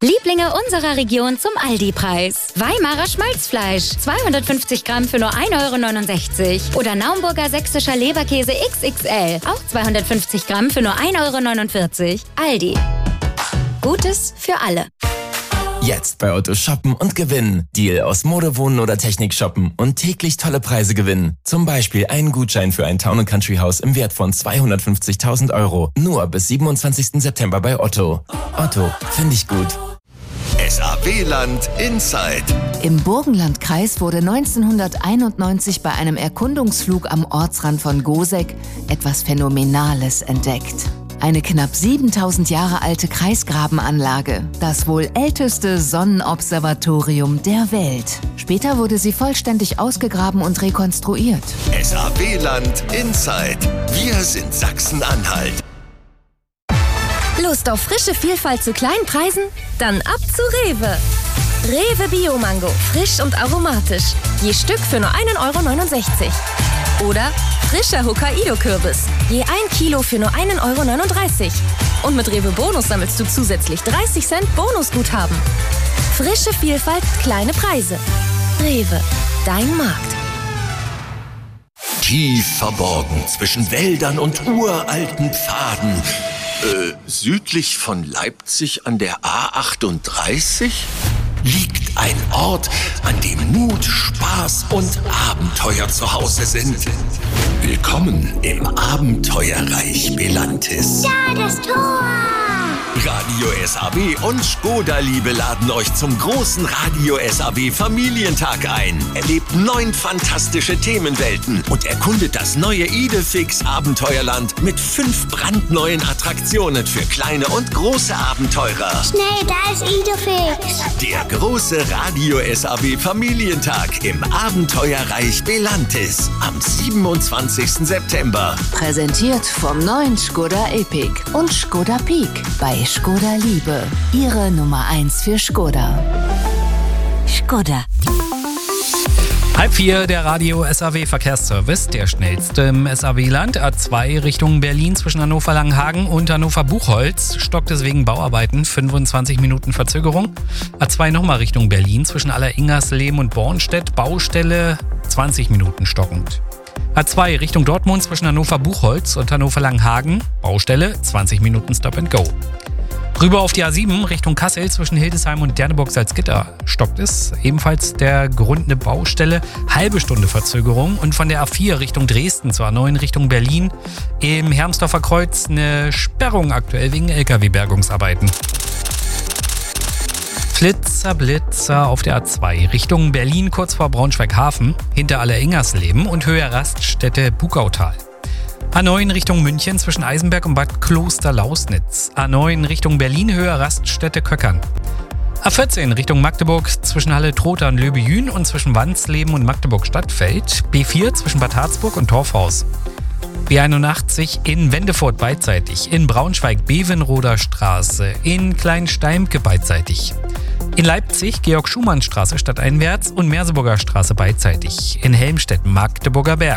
Lieblinge unserer Region zum Aldi-Preis. Weimarer Schmalzfleisch, 250 Gramm für nur 1,69 € oder Naumburger sächsischer Leberkäse XXL, auch 250 Gramm für nur 1,49 €. Aldi. Gutes für alle. Jetzt bei Otto shoppen und gewinnen. Deal aus Mode, Wohnen oder Technik shoppen und täglich tolle Preise gewinnen. Zum Beispiel einen Gutschein für ein Town & Country Haus im Wert von 250.000 €. Nur bis 27. September bei Otto. Otto, finde ich gut. SAW-Land Inside. Im Burgenlandkreis wurde 1991 bei einem Erkundungsflug am Ortsrand von Goseck etwas Phänomenales entdeckt. Eine knapp 7000 Jahre alte Kreisgrabenanlage, das wohl älteste Sonnenobservatorium der Welt. Später wurde sie vollständig ausgegraben und rekonstruiert. SAW-Land Inside. Wir sind Sachsen-Anhalt. Lust auf frische Vielfalt zu kleinen Preisen? Dann ab zu Rewe. Rewe Bio-Mango, frisch und aromatisch. Je Stück für nur 1,69 €. Oder frischer Hokkaido-Kürbis. Je 1 Kilo für nur 1,39 €. Und mit Rewe Bonus sammelst du zusätzlich 30 Cent Bonusguthaben. Frische Vielfalt, kleine Preise. Rewe, dein Markt. Tief verborgen zwischen Wäldern und uralten Pfaden. Südlich von Leipzig an der A38 liegt ein Ort, an dem Mut, Spaß und Abenteuer zu Hause sind. Willkommen im Abenteuerreich Belantis. Ja, das Tor! Radio SAW und Skoda-Liebe laden euch zum großen Radio SAW Familientag ein. Erlebt 9 fantastische Themenwelten und erkundet das neue Idefix Abenteuerland mit 5 brandneuen Attraktionen für kleine und große Abenteurer. Schnell, da ist Idefix. Der große Radio SAW Familientag im Abenteuerreich Belantis am 27. September. Präsentiert vom neuen Skoda Epic und Skoda Peak bei Skoda Liebe. Ihre Nummer 1 für Skoda. Skoda. 3:30, der Radio SAW Verkehrsservice, der schnellste im SAW-Land. A2 Richtung Berlin zwischen Hannover-Langenhagen und Hannover-Buchholz stockt es wegen Bauarbeiten, 25 Minuten Verzögerung. A2 nochmal Richtung Berlin zwischen Alleringersleben und Bornstedt, Baustelle 20 Minuten stockend. A2 Richtung Dortmund zwischen Hannover-Buchholz und Hannover-Langenhagen, Baustelle 20 Minuten Stop and Go. Rüber auf die A7 Richtung Kassel zwischen Hildesheim und Derneburg-Salzgitter stockt es. Ebenfalls der Grund eine Baustelle, halbe Stunde Verzögerung. Und von der A4 Richtung Dresden zur A9 Richtung Berlin im Hermsdorfer Kreuz eine Sperrung aktuell wegen LKW-Bergungsarbeiten. Blitzer auf der A2 Richtung Berlin kurz vor Braunschweig-Hafen hinter Alleringersleben und Höhe Raststätte Bugautal. A9 Richtung München zwischen Eisenberg und Bad Kloster-Lausnitz. A9 Richtung Berlin, Höhe Raststätte Köckern. A14 Richtung Magdeburg zwischen Halle-Trotha und Löbejün und zwischen Wansleben und Magdeburg-Stadtfeld. B4 zwischen Bad Harzburg und Torfhaus. B81 in Wendefurt beidseitig. In Braunschweig Bevenroder Straße. In Kleinsteimke beidseitig. In Leipzig Georg-Schumann-Straße stadteinwärts und Merseburger Straße beidseitig. In Helmstedt Magdeburger Berg.